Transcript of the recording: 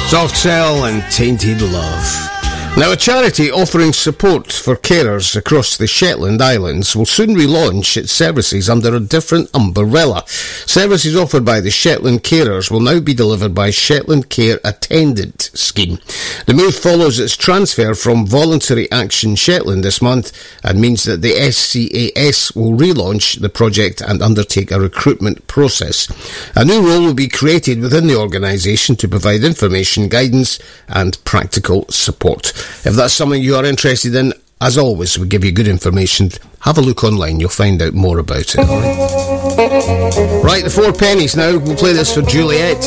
Soft Cell and Tainted Love. Now, a charity offering support for carers across the Shetland Islands will soon relaunch its services under a different umbrella. Services offered by the Shetland Carers will now be delivered by Shetland Care Attendant Scheme. The move follows its transfer from Voluntary Action Shetland this month and means that the SCAS will relaunch the project and undertake a recruitment process. A new role will be created within the organisation to provide information, guidance and practical support. If that's something you are interested in, as always, we give you good information. Have a look online, you'll find out more about it. Right, the 4 pennies now. We'll play this for Juliet.